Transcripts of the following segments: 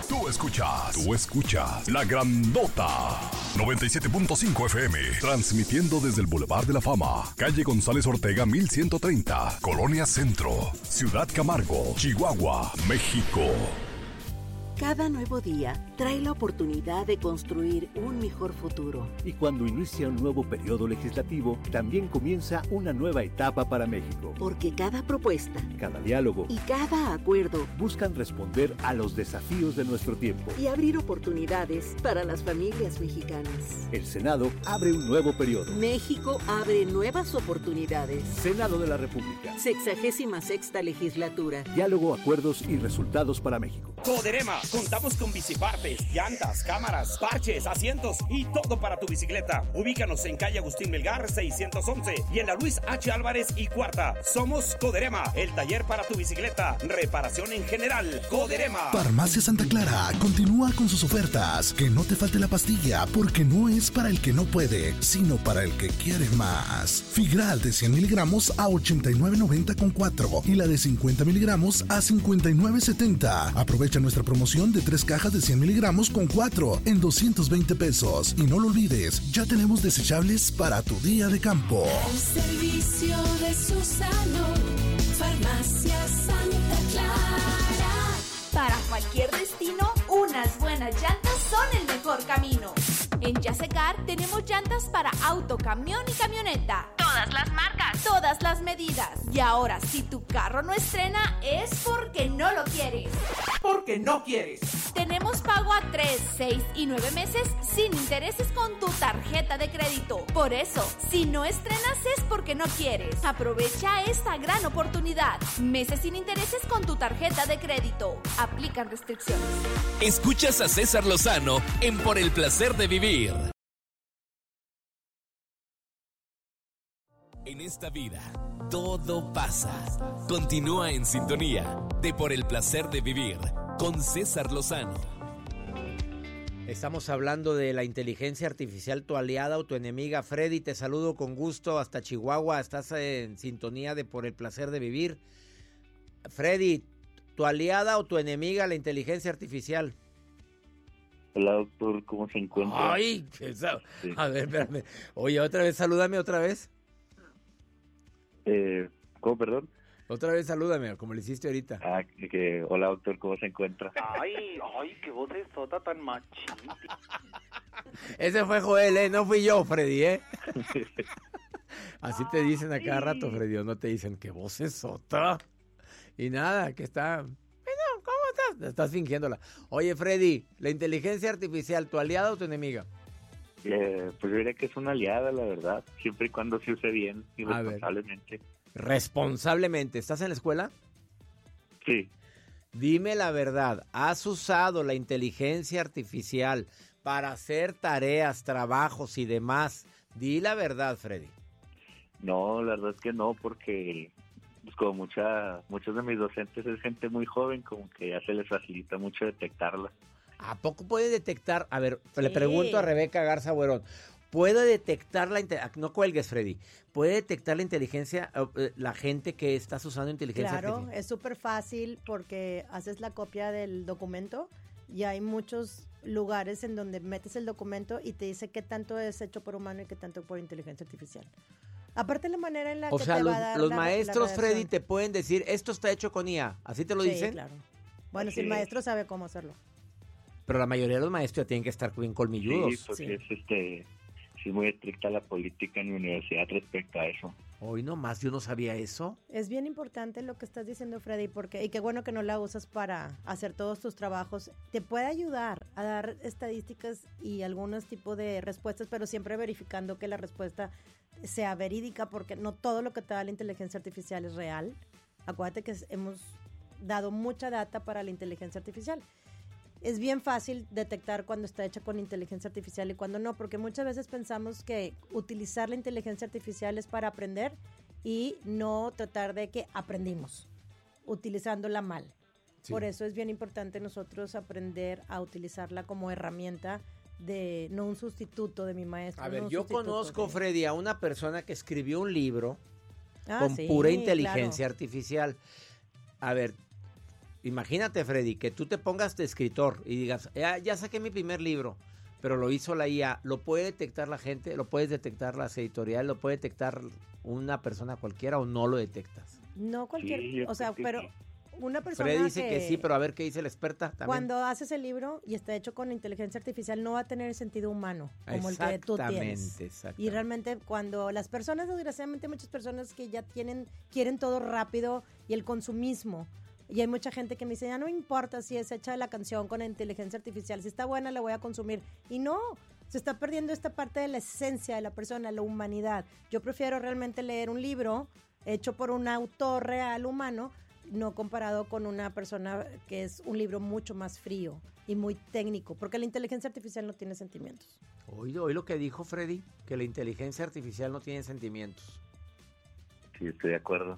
Tú escuchas La Grandota 97.5 FM, transmitiendo desde el Boulevard de la Fama, calle González Ortega 1130, Colonia Centro, Ciudad Camargo, Chihuahua, México. Cada nuevo día trae la oportunidad de construir un mejor futuro. Y cuando inicia un nuevo periodo legislativo, también comienza una nueva etapa para México. Porque cada propuesta, cada diálogo y cada acuerdo buscan responder a los desafíos de nuestro tiempo y abrir oportunidades para las familias mexicanas. El Senado abre un nuevo periodo. México abre nuevas oportunidades. Senado de la República. 66ª legislatura. Diálogo, acuerdos y resultados para México. Coderema, contamos con bicipartes, llantas, cámaras, parches, asientos y todo para tu bicicleta. Ubícanos en calle Agustín Melgar 611 y en la Luis H. Álvarez y Cuarta. Somos Coderema, el taller para tu bicicleta. Reparación en general. Coderema. Farmacia Santa Clara continúa con sus ofertas. Que no te falte la pastilla, porque no es para el que no puede, sino para el que quiere más. Figral de 100 miligramos a 89.90 con 4 y la de 50 miligramos a 59.70. Aprovecha nuestra promoción de 3 cajas de 100 miligramos con 4 en 220 pesos. Y no lo olvides, ya tenemos desechables para tu día de campo. El servicio de Susano, Farmacia Santa Clara. Para cualquier destino, unas buenas llantas son el mejor camino. En Yasecar tenemos llantas para auto, camión y camioneta. Todas las marcas, todas las medidas. Y ahora, si tu carro no estrena, es porque no lo quieres. Porque no quieres. Tenemos pago a 3, 6 y 9 meses sin intereses con tu tarjeta de crédito. Por eso, si no estrenas es porque no quieres. Aprovecha esta gran oportunidad. Meses sin intereses con tu tarjeta de crédito. Aplican restricciones. Escuchas a César Lozano en Por el Placer de Vivir. En esta vida, todo pasa. Continúa en sintonía de Por el Placer de Vivir con César Lozano. Estamos hablando de la inteligencia artificial, tu aliada o tu enemiga. Freddy, te saludo con gusto hasta Chihuahua. Estás en sintonía de Por el Placer de Vivir. Freddy, ¿tu aliada o tu enemiga la inteligencia artificial? Hola, doctor, ¿cómo se encuentra? Ay, sí. A ver, espérame. Oye, otra vez, salúdame otra vez. ¿Cómo, perdón? Otra vez salúdame, como le hiciste ahorita. Hola, doctor, ¿cómo se encuentra? Ay, qué voz de sota tan machita. Ese fue Joel, no fui yo, Freddy, Así te dicen a cada rato, Freddy, o no te dicen qué voz es sota. Y nada, que está... Bueno, ¿cómo estás? Estás fingiéndola. Oye, Freddy, ¿la inteligencia artificial, tu aliada o tu enemiga? Pues yo diría que es una aliada, la verdad, siempre y cuando se use bien y responsablemente. Responsablemente. ¿Estás en la escuela? Sí. Dime la verdad, ¿has usado la inteligencia artificial para hacer tareas, trabajos y demás? Di la verdad, Freddy. No, la verdad es que no, porque pues como muchos de mis docentes es gente muy joven, como que ya se les facilita mucho detectarla. ¿A poco puede detectar? A ver, sí. Le pregunto a Rebeca Garza Buerón. ¿Puede detectar no cuelgues, Freddy? ¿Puede detectar la inteligencia, la gente que estás usando inteligencia artificial? Claro, es súper fácil porque haces la copia del documento y hay muchos lugares en donde metes el documento y te dice qué tanto es hecho por humano y qué tanto por inteligencia artificial. Aparte la manera en la que te va a dar los maestros, Freddy, te pueden decir, esto está hecho con IA. ¿Así te lo dicen? Sí, claro. Bueno, si el maestro sabe cómo hacerlo. Pero la mayoría de los maestros ya tienen que estar bien colmilludos. Sí, porque es muy estricta la política en mi universidad respecto a eso. Hoy nomás, yo no sabía eso. Es bien importante lo que estás diciendo, Freddy, y qué bueno que no la usas para hacer todos tus trabajos. Te puede ayudar a dar estadísticas y algunos tipos de respuestas, pero siempre verificando que la respuesta sea verídica, porque no todo lo que te da la inteligencia artificial es real. Acuérdate que hemos dado mucha data para la inteligencia artificial. Es bien fácil detectar cuando está hecha con inteligencia artificial y cuando no, porque muchas veces pensamos que utilizar la inteligencia artificial es para aprender y no tratar de que aprendimos utilizándola mal. Sí. Por eso es bien importante nosotros aprender a utilizarla como herramienta, no un sustituto de mi maestro. A ver, yo conozco, Freddy, a una persona que escribió un libro con pura inteligencia artificial. A ver, imagínate, Freddy, que tú te pongas de escritor y digas, ya saqué mi primer libro, pero lo hizo la IA. ¿Lo puede detectar la gente? ¿Lo puedes detectar las editoriales? ¿Lo puede detectar una persona cualquiera o no lo detectas? No cualquier, Sí, o sea, pero una persona Freddy dice que sí, pero a ver qué dice la experta también. Cuando haces el libro y está hecho con inteligencia artificial, no va a tener el sentido humano como el que tú tienes. Exactamente. Y realmente cuando las personas, desgraciadamente muchas personas que ya quieren todo rápido y el consumismo. Y hay mucha gente que me dice, ya no importa si es hecha la canción con inteligencia artificial, si está buena la voy a consumir. Y no, se está perdiendo esta parte de la esencia de la persona, la humanidad. Yo prefiero realmente leer un libro hecho por un autor real humano, no comparado con una persona que es un libro mucho más frío y muy técnico, porque la inteligencia artificial no tiene sentimientos. Oí lo que dijo Freddy, que la inteligencia artificial no tiene sentimientos. Sí, estoy de acuerdo.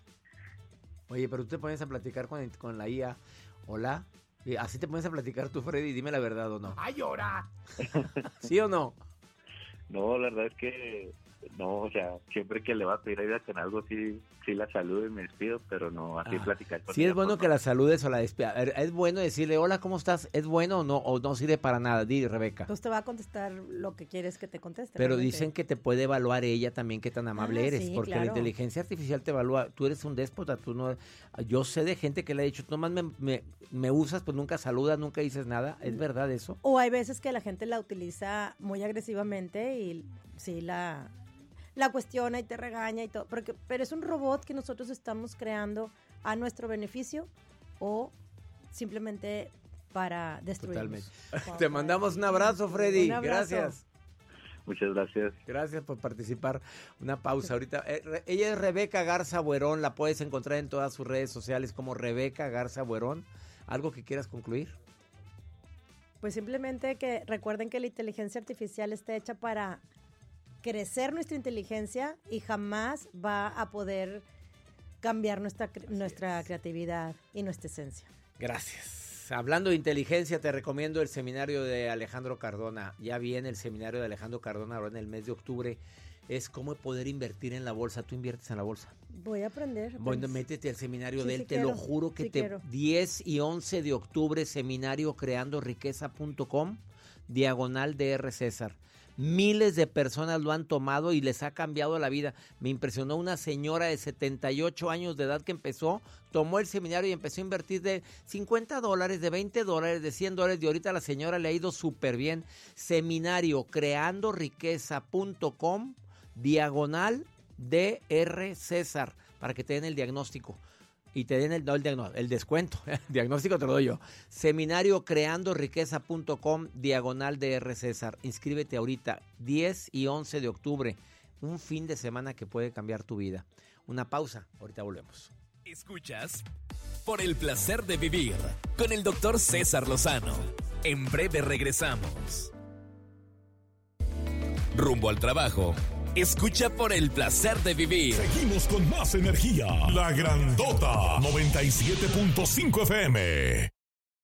Oye, pero tú te pones a platicar con la IA. Hola. Y así te pones a platicar tú, Freddy, dime la verdad o no. ¡Ay, llora! ¿Sí o no? No, la verdad es que no, o sea, siempre que le va a pedir ayuda con algo, sí la saludo y me despido, pero no así platicar con Sí, ella, es bueno por que la saludes o la despidas. Es bueno decirle, hola, ¿cómo estás? ¿Es bueno o no sirve para nada? Di, Rebeca. Pues te va a contestar lo que quieres que te conteste. Pero realmente. dicen que te puede evaluar ella también qué tan amable eres, sí, porque claro. la inteligencia artificial te evalúa. Tú eres un déspota, tú no. Yo sé de gente que le ha dicho, nomás me usas, pues nunca saludas, nunca dices nada. ¿Es verdad eso? O hay veces que la gente la utiliza muy agresivamente y sí la cuestiona y te regaña y todo, pero es un robot que nosotros estamos creando a nuestro beneficio o simplemente para destruirnos. Totalmente. Te mandamos un abrazo, Freddy. Un abrazo. Gracias. Muchas gracias. Gracias por participar. Una pausa ahorita. Ella es Rebeca Garza Buerón. La puedes encontrar en todas sus redes sociales como Rebeca Garza Buerón. ¿Algo que quieras concluir? Pues simplemente que recuerden que la inteligencia artificial está hecha para crecer nuestra inteligencia y jamás va a poder cambiar nuestra creatividad y nuestra esencia. Gracias. Hablando de inteligencia, te recomiendo el seminario de Alejandro Cardona. Ya viene el seminario de Alejandro Cardona ahora en el mes de octubre. Es cómo poder invertir en la bolsa. ¿Tú inviertes en la bolsa? Voy a aprender. Bueno, métete al seminario Sí, de él. sí Te quiero, lo juro que sí quiero. 10 y 11 de octubre, seminario creandoriqueza.com, /DR César. Miles de personas lo han tomado y les ha cambiado la vida. Me impresionó una señora de 78 años de edad que tomó el seminario y empezó a invertir de $50, de $20, de $100. Y ahorita a la señora le ha ido súper bien. Seminario creandoriqueza.com, /DR César, para que te den el diagnóstico. Y te den el descuento. El diagnóstico te lo doy yo. Seminario creandoriqueza.com, /DR César. Inscríbete ahorita, 10 y 11 de octubre. Un fin de semana que puede cambiar tu vida. Una pausa, ahorita volvemos. Escuchas Por el Placer de Vivir con el Dr. César Lozano. En breve regresamos. Rumbo al trabajo. Escucha Por el Placer de Vivir. Seguimos con más energía. La Grandota 97.5 FM.